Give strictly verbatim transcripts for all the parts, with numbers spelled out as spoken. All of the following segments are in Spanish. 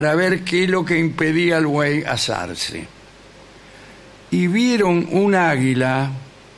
para ver qué es lo que impedía al buey asarse. Y vieron un águila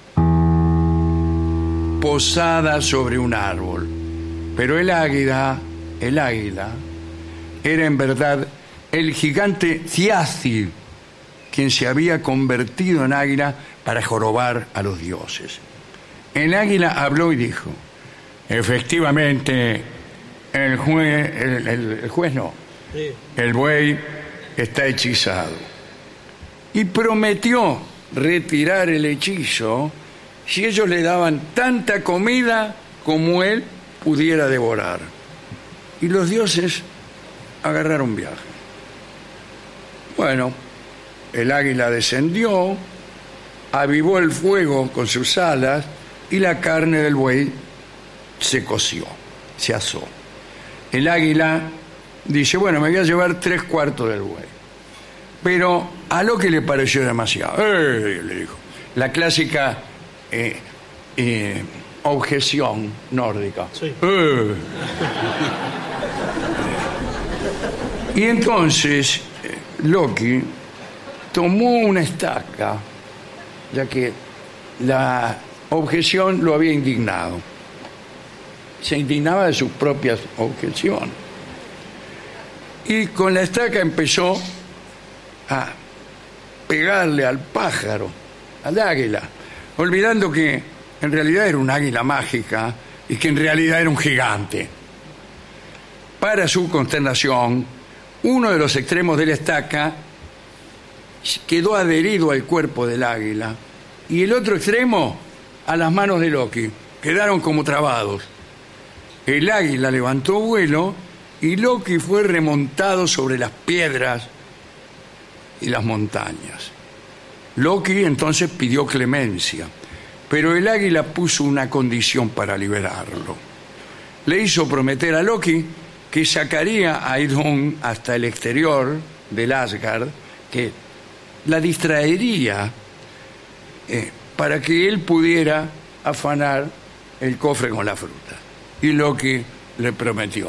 posada sobre un árbol. Pero el águila, el águila, era en verdad el gigante Thiazi, quien se había convertido en águila para jorobar a los dioses. El águila habló y dijo: efectivamente, el juez, el, el, el juez no, sí. El buey está hechizado. Y prometió retirar el hechizo si ellos le daban tanta comida como él pudiera devorar. Y los dioses agarraron viaje. Bueno, el águila descendió, avivó el fuego con sus alas y la carne del buey se coció, se asó. El águila dice: bueno, me voy a llevar tres cuartos del buey. Pero a Loki le pareció demasiado. ¡Eh! Le dijo. La clásica eh, eh, objeción nórdica. Sí. ¡Eh! Y entonces eh, Loki tomó una estaca, ya que la objeción lo había indignado. Se indignaba de sus propias objeciones. Y con la estaca empezó a pegarle al pájaro, al águila, olvidando que en realidad era un águila mágica y que en realidad era un gigante. Para su consternación, uno de los extremos de la estaca quedó adherido al cuerpo del águila y el otro extremo a las manos de Loki. Quedaron como trabados. El águila levantó vuelo y Loki fue remontado sobre las piedras y las montañas. Loki entonces pidió clemencia, pero el águila puso una condición para liberarlo. Le hizo prometer a Loki que sacaría a Idun hasta el exterior del Asgard, que la distraería eh, para que él pudiera afanar el cofre con la fruta. Y Loki le prometió.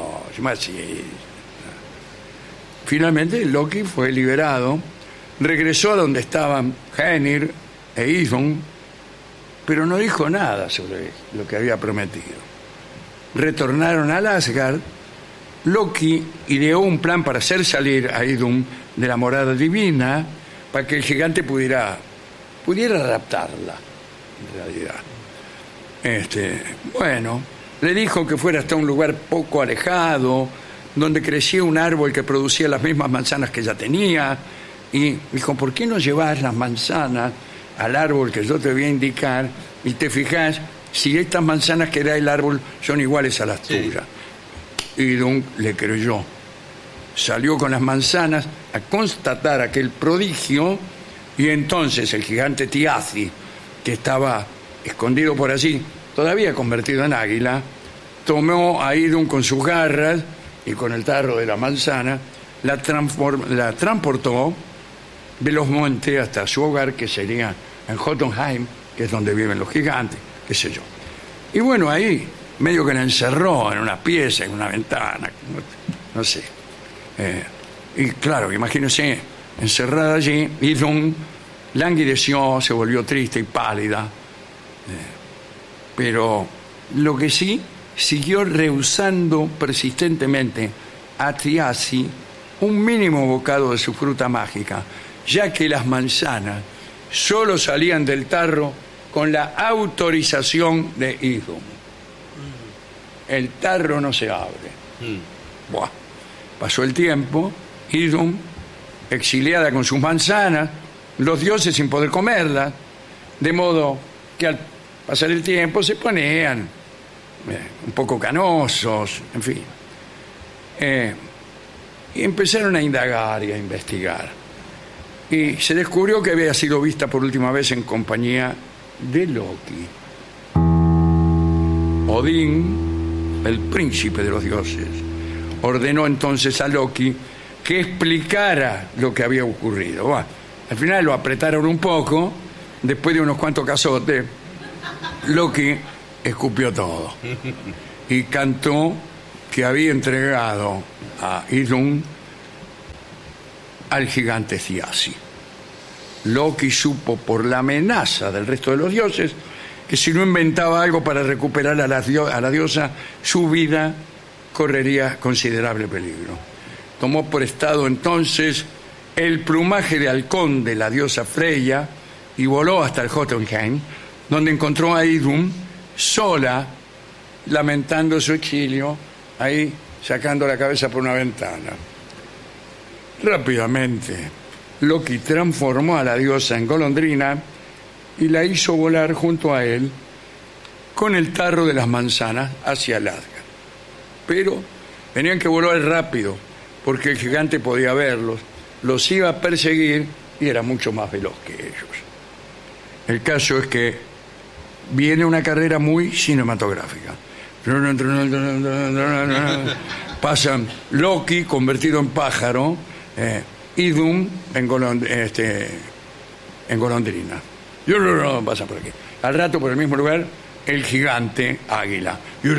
Finalmente Loki fue liberado, regresó a donde estaban Hænir e Idun, pero no dijo nada sobre lo que había prometido. Retornaron al Asgard. Loki ideó un plan para hacer salir a Idun de la morada divina para que el gigante pudiera, pudiera raptarla, en realidad. Este, bueno, le dijo que fuera hasta un lugar poco alejado, donde crecía un árbol que producía las mismas manzanas que ella tenía, y dijo: ¿por qué no llevas las manzanas al árbol que yo te voy a indicar y te fijas si estas manzanas que da el árbol son iguales a las tuyas? Sí. Idun le creyó. Salió con las manzanas a constatar aquel prodigio, y entonces el gigante Thiazi, que estaba escondido por allí, todavía convertido en águila, tomó a Idun con sus garras y con el tarro de la manzana, la, la transportó de los montes hasta su hogar, que sería en Jotunheim, que es donde viven los gigantes, qué sé yo. Y bueno, ahí medio que la encerró en una pieza, en una ventana, no, no sé. Eh, y claro, imagínense, encerrada allí, Idun languideció, se volvió triste y pálida. Eh, pero lo que sí, siguió rehusando persistentemente a Thiazi un mínimo bocado de su fruta mágica, ya que las manzanas solo salían del tarro con la autorización de Idun. El tarro no se abre. Mm. Buah. Pasó el tiempo, Idun, exiliada con sus manzanas, los dioses sin poder comerlas, de modo que al pasar el tiempo se ponían eh, un poco canosos, en fin. Eh, y empezaron a indagar y a investigar. Y se descubrió que había sido vista por última vez en compañía de Loki. Odín, el príncipe de los dioses, ordenó entonces a Loki que explicara lo que había ocurrido. Bueno, al final lo apretaron un poco, después de unos cuantos cazotes, Loki escupió todo y cantó que había entregado a Idun al gigante Thiassi. Loki supo por la amenaza del resto de los dioses que si no inventaba algo para recuperar a la, a la diosa, su vida correría considerable peligro. Tomó prestado entonces el plumaje de halcón de la diosa Freya y voló hasta el Jotunheim, donde encontró a Idun sola, lamentando su exilio, ahí sacando la cabeza por una ventana. Rápidamente, Loki transformó a la diosa en golondrina y la hizo volar junto a él con el tarro de las manzanas hacia el Asgard. Pero tenían que volar rápido, porque el gigante podía verlos, los iba a perseguir y era mucho más veloz que ellos. El caso es que viene una carrera muy cinematográfica. Pasan Loki convertido en pájaro, eh, Idun en, golond este, en golondrina. Yo no, no, pasa por aquí. Al rato, por el mismo lugar, el gigante águila.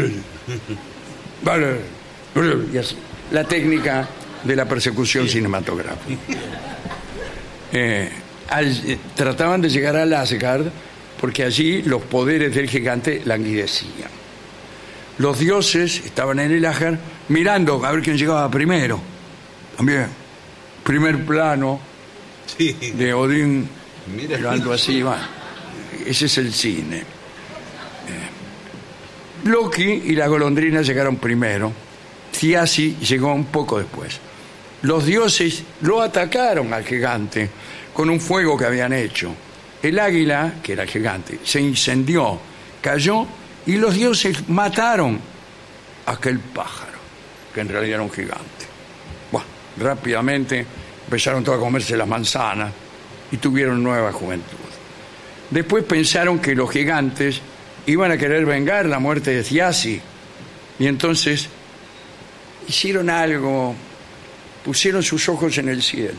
Y así. La técnica de la persecución cinematográfica. Eh, al, eh, trataban de llegar al Asgard porque allí los poderes del gigante languidecían. Los dioses estaban en el Asgard mirando a ver quién llegaba primero. También, primer plano sí. de Odín. Mira, algo así va. Ese es el cine. Eh, Loki y la golondrina llegaron primero. Thiassi llegó un poco después. Los dioses lo atacaron al gigante con un fuego que habían hecho. El águila, que era el gigante, se incendió, cayó y los dioses mataron a aquel pájaro, que en realidad era un gigante. Bueno, rápidamente empezaron todos a comerse las manzanas y tuvieron nueva juventud. Después pensaron que los gigantes iban a querer vengar la muerte de Thiassi y entonces hicieron algo, pusieron sus ojos en el cielo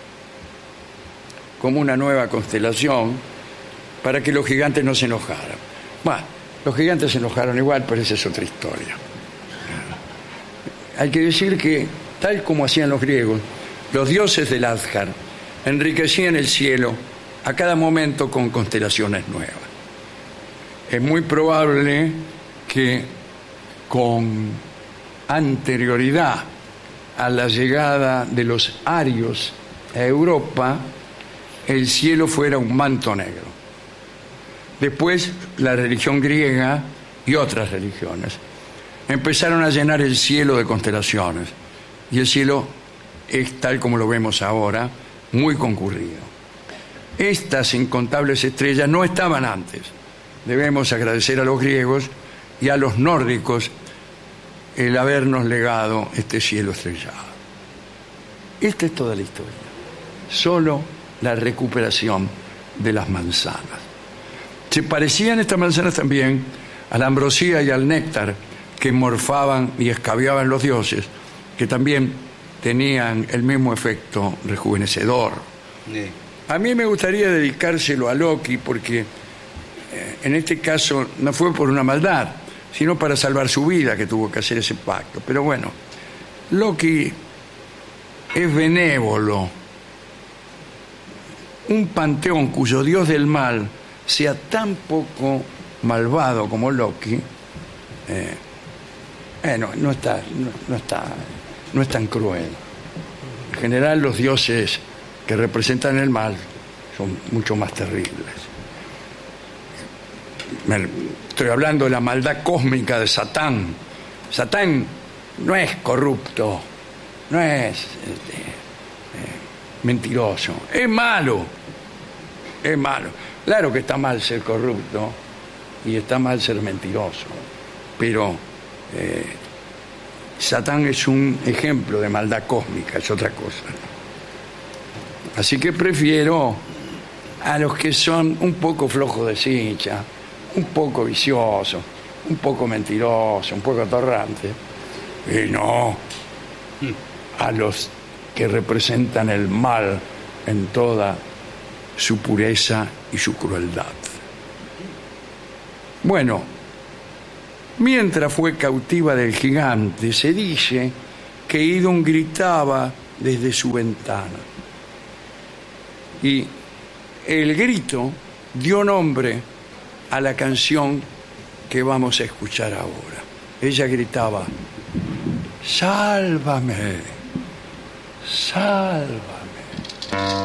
como una nueva constelación para que los gigantes no se enojaran. Bueno, los gigantes se enojaron igual, pero esa es otra historia. Hay que decir que, tal como hacían los griegos, los dioses del Asgard enriquecían el cielo a cada momento con constelaciones nuevas. Es muy probable que con anterioridad a la llegada de los arios a Europa, el cielo fuera un manto negro. Después, la religión griega y otras religiones empezaron a llenar el cielo de constelaciones, y el cielo es tal como lo vemos ahora, muy concurrido. Estas incontables estrellas no estaban antes. Debemos agradecer a los griegos y a los nórdicos el habernos legado este cielo estrellado. Esta es toda la historia. Solo la recuperación de las manzanas. Se parecían estas manzanas también a la ambrosía y al néctar que morfaban y escabiaban los dioses, que también tenían el mismo efecto rejuvenecedor. Sí. A mí me gustaría dedicárselo a Loki porque eh, en este caso no fue por una maldad, sino para salvar su vida que tuvo que hacer ese pacto. Pero bueno, Loki es benévolo. Un panteón cuyo dios del mal sea tan poco malvado como Loki, eh, eh, no, no, está, no, no, está, no es tan cruel. En general, los dioses que representan el mal son mucho más terribles. Me, estoy hablando de la maldad cósmica de Satán. Satán no es corrupto, no es este, eh, mentiroso, es malo, es malo. Claro que está mal ser corrupto y está mal ser mentiroso, pero eh, Satán es un ejemplo de maldad cósmica, es otra cosa. Así que prefiero a los que son un poco flojos de cincha, un poco viciosos, un poco mentirosos, un poco atorrantes, y no a los que representan el mal en toda su pureza y su crueldad. Bueno, mientras fue cautiva del gigante, se dice que Idun gritaba desde su ventana: Y el grito dio nombre a la canción que vamos a escuchar ahora. Ella gritaba: sálvame, sálvame.